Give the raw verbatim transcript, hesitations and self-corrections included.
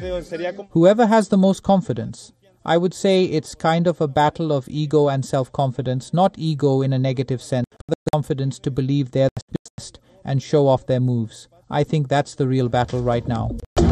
Whoever has the most confidence. I would say it's kind of a battle of ego and self-confidence, not ego in a negative sense, but the confidence to believe they're the best and show off their moves. I think that's the real battle right now.